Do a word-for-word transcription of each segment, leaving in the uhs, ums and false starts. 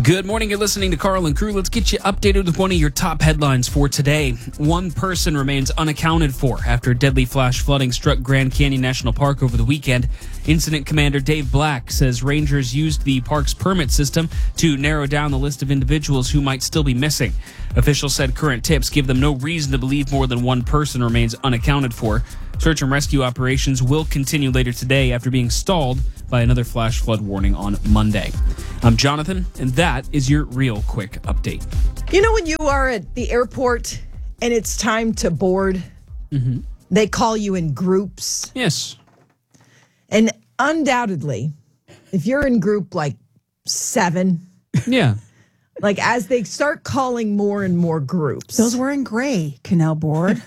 Good morning. You're listening to Carl and Crew. Let's get you updated with one of your top headlines for today. One person remains unaccounted for after deadly flash flooding struck Grand Canyon National Park over the weekend. Incident Commander Dave Black says rangers used the park's permit system to narrow down the list of individuals who might still be missing. Officials said current tips give them no reason to believe more than one person remains unaccounted for. Search and rescue operations will continue later today after being stalled by another flash flood warning on Monday. I'm Jonathan, and that is your real quick update. You know when you are at the airport and it's time to board, Mm-hmm. they call you in groups. Yes. And undoubtedly, if you're in group like seven, Yeah. like as they start calling more and more groups. Those wearing gray can help board.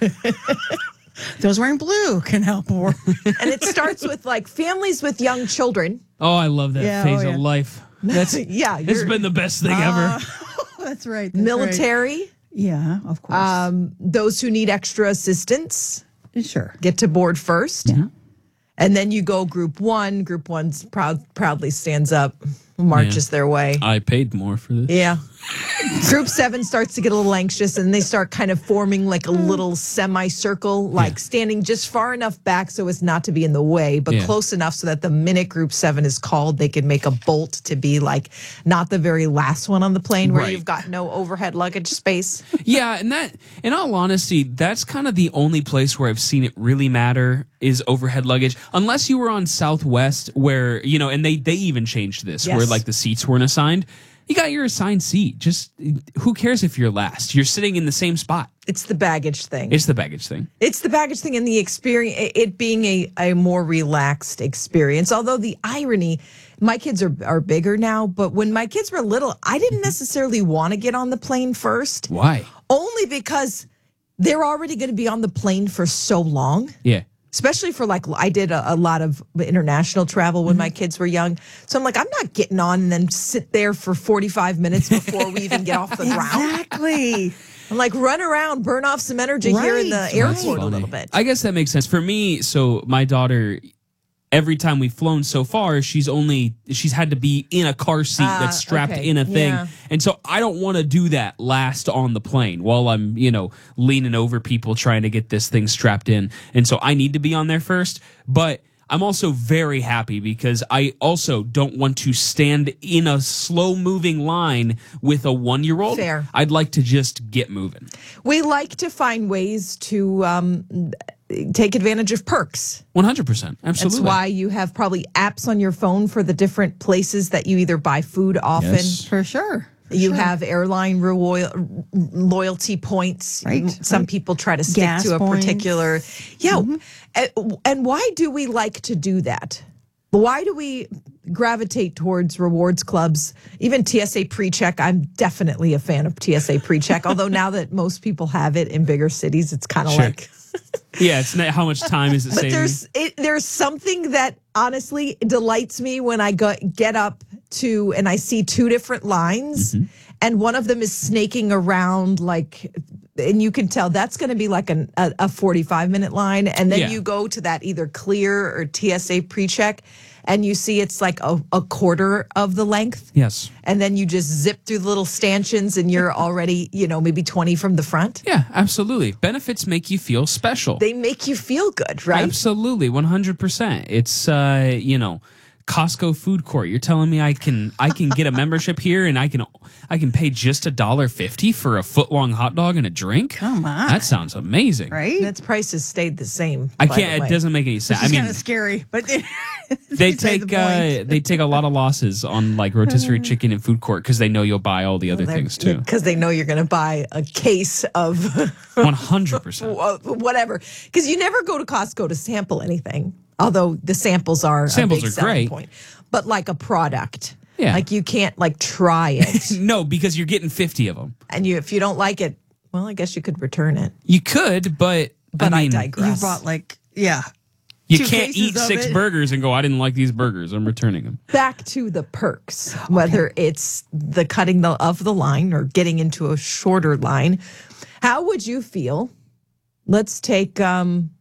Those wearing blue can help board. And it starts with like families with young children. Oh, I love that Yeah, phase oh, yeah. of life. That's Yeah, It's you're- been the best thing ever. That's right. That's military, right. Yeah, of course. um, those who need extra assistance sure. get to board first. Yeah. And then you go group one. Group one proud, proudly stands up, marches their way. I paid more for this. Yeah. Group seven starts to get a little anxious and they start kind of forming like a little semicircle, like Yeah. standing just far enough back so as not to be in the way, but Yeah. close enough so that the minute group seven is called, they can make a bolt to be like not the very last one on the plane where Right. you've got no overhead luggage space. Yeah, and that, in all honesty, that's kind of the only place where I've seen it really matter is overhead luggage. Unless you were on Southwest where, you know, and they, they even changed this, Yes. where like the seats weren't assigned. You got your assigned seat. Just who cares if you're last? You're sitting in the same spot. It's the baggage thing. It's the baggage thing. It's the baggage thing and the experience, it being a, a more relaxed experience. Although the irony, my kids are, are bigger now, but when my kids were little, I didn't necessarily want to get on the plane first. Why? Only because they're already going to be on the plane for so long. Yeah. Especially for like, I did a, a lot of international travel when my kids were young. So I'm like, I'm not getting on and then sit there for forty-five minutes before we even get off the ground. Exactly. I'm like, run around, burn off some energy here in the Right, airport right. a little bit. I guess that makes sense. For me, so my daughter, every time we've flown so far, she's only, she's had to be in a car seat Ah, that's strapped okay. in a thing. Yeah. And so I don't want to do that last on the plane while I'm, you know, leaning over people trying to get this thing strapped in. And so I need to be on there first. But I'm also very happy because I also don't want to stand in a slow moving line with a one year old. Fair. I'd like to just get moving. We like to find ways to um, take advantage of perks. one hundred percent. Absolutely. That's why you have probably apps on your phone for the different places that you either buy food often. Yes. For sure. For You sure. have airline royal, loyalty points. Right, Some right. people try to stick Gas to a points. particular. Yeah. And, and why do we like to do that? Why do we gravitate towards rewards clubs? Even T S A PreCheck. I'm definitely a fan of T S A PreCheck. Although now that most people have it in bigger cities, it's kind of Sure. like. Yeah, it's not, how much time is it But saving? there's it, there's something that honestly delights me when I go, get up to and I see two different lines, Mm-hmm. and one of them is snaking around like, and you can tell that's going to be like an, a, a forty-five minute line, and then Yeah. you go to that either Clear or T S A PreCheck, and you see it's like a, a quarter of the length. Yes. And then you just zip through the little stanchions and you're already, you know, maybe twenty from the front. Yeah, absolutely. Benefits make you feel special. They make you feel good, right? Absolutely, one hundred percent. It's, uh, you know, Costco food court. You're telling me I can I can get a membership here and I can I can pay just a dollar fifty for a foot long hot dog and a drink? Come on. That sounds amazing. Right? That's prices stayed the same. I by the can't. way. It doesn't make any sense. I It's mean, kind of scary, but they beside take the uh, point. they take a lot of losses on like rotisserie chicken and food court because they know you'll buy all the other things too. Because they know you're going to buy a case of One hundred percent. whatever. Because you never go to Costco to sample anything, although the samples are Samples a big are selling great. point. But like a product, Yeah. like you can't like try it, No, because you're getting fifty of them. and you if you don't like it, well, I guess you could return it. You could, but But I, I mean, digress. you bought like, yeah. you two can't cases eat of six it. burgers and go, I didn't like these burgers. I'm returning them. Back to the perks, whether it's the cutting the, of the line or getting into a shorter line. How would you feel? Let's take um,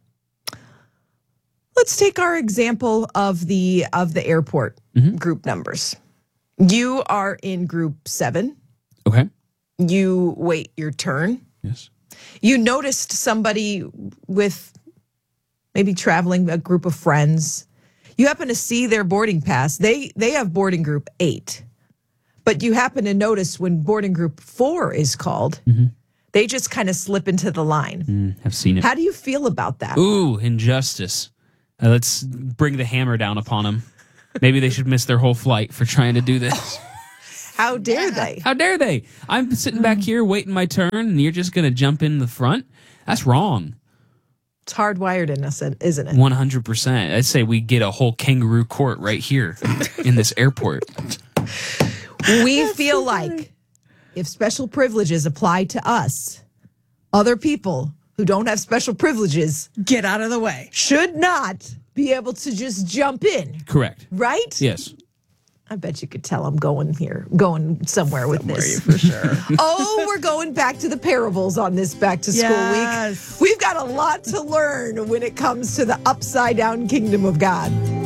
let's take our example of the of the airport group numbers. You are in group seven. Okay. You wait your turn. Yes. You noticed somebody with maybe traveling a group of friends. You happen to see their boarding pass. They they have boarding group eight. But you happen to notice when boarding group four is called, mm-hmm. they just kind of slip into the line. Mm, I've seen it. How do you feel about that? Ooh, injustice. Uh, let's bring the hammer down upon them. Maybe they should miss their whole flight for trying to do this. How dare they? How dare they? I'm sitting back here waiting my turn, and you're just going to jump in the front? That's wrong. It's hardwired in us, isn't it? one hundred percent. I'd say we get a whole kangaroo court right here in this airport. We feel like if special privileges apply to us, other people who don't have special privileges Get out of the way. should not be able to just jump in. Correct. Right? Yes. I bet you could tell I'm going here, going somewhere with Somewhere this. for sure. Oh, we're going back to the parables on this back to school Yes. week. We've got a lot to learn when it comes to the upside down kingdom of God.